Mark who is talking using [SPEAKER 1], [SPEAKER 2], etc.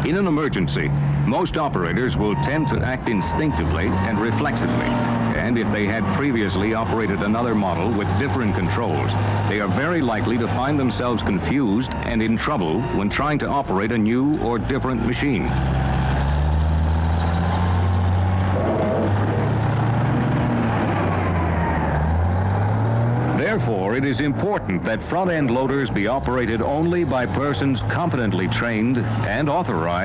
[SPEAKER 1] In an emergency, most operators will tend to act instinctively and reflexively. And if they had previously operated another model with different controls, they are very likely to find themselves confused and in trouble when trying to operate a new or different machine. Therefore, it is important that front-end loaders be operated only by persons competently trained and authorized